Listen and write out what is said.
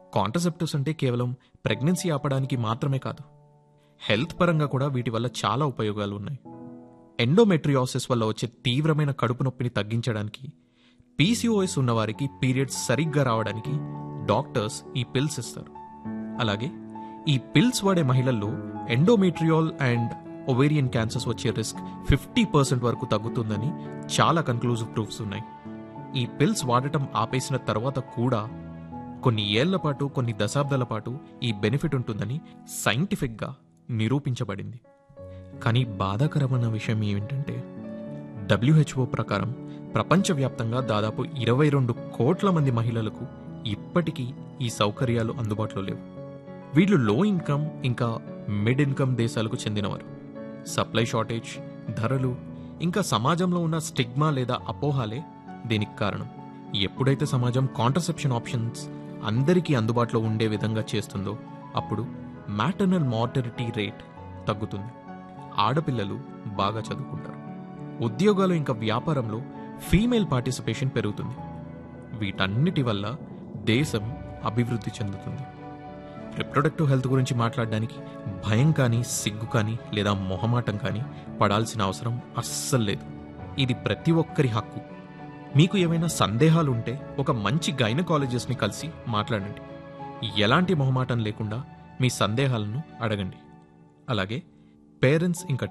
Contraceptives అంటే కేవలం pregnancy ఆపడానికి మాత్రమే కాదు, హెల్త్ పరంగా కూడా వీటి వల్ల చాలా ఉపయోగాలు ఉన్నాయి. ఎండోమెట్రియాసిస్ వల్ల వచ్చే తీవ్రమైన కడుపు నొప్పిని తగ్గించడానికి, పీసీఓఎస్ ఉన్నవారికి పీరియడ్స్ సరిగ్గా రావడానికి డాక్టర్స్ ఈ పిల్స్ ఇస్తారు. అలాగే ఈ పిల్స్ వాడే మహిళల్లో ఎండోమెట్రియాల్ అండ్ ఒవేరియన్ క్యాన్సర్స్ వచ్చే రిస్క్ 50% వరకు తగ్గుతుందని చాలా కన్క్లూజివ్ ప్రూఫ్స్ ఉన్నాయి. ఈ పిల్స్ వాడటం ఆపేసిన తర్వాత కూడా కొన్ని ఏళ్ల పాటు, కొన్ని దశాబ్దాల పాటు ఈ బెనిఫిట్ ఉంటుందని సైంటిఫిక్గా నిరూపించబడింది. కానీ బాధాకరమైన విషయం ఏమిటంటే, WHO ప్రకారం ప్రపంచవ్యాప్తంగా దాదాపు 22 కోట్ల మంది మహిళలకు ఇప్పటికీ ఈ సౌకర్యాలు అందుబాటులో లేవు. వీళ్ళు లో ఇన్కమ్ ఇంకా మిడ్ ఇన్కమ్ దేశాలకు చెందినవారు. సప్లై షార్టేజ్, ధరలు, ఇంకా సమాజంలో ఉన్న స్టిగ్మా లేదా అపోహాలే దీనికి కారణం. ఎప్పుడైతే సమాజం కాంట్రసెప్షన్ ఆప్షన్స్ అందరికీ అందుబాటులో ఉండే విధంగా చేస్తుందో అప్పుడు మ్యాటర్నల్ మార్టలిటీ రేట్ తగ్గుతుంది. ఆడపిల్లలు బాగా చదువుకుంటారు. ఉద్యోగాలు ఇంకా వ్యాపారంలో ఫీమేల్ పార్టిసిపేషన్ పెరుగుతుంది. వీటన్నిటి వల్ల దేశం అభివృద్ధి చెందుతుంది. రిప్రొడక్టివ్ హెల్త్ గురించి మాట్లాడడానికి భయం కానీ, సిగ్గు కానీ లేదా మొహమాటం కానీ పడాల్సిన అవసరం అస్సలు లేదు. ఇది ప్రతి ఒక్కరి హక్కు. మీకు ఏమైనా సందేహాలు ఉంటే ఒక మంచి గైనకాలజిస్ట్ని కలిసి మాట్లాడండి. ఎలాంటి మొహమాటం లేకుండా మీ సందేహాలను అడగండి. అలాగే పేరెంట్స్ ఇంకా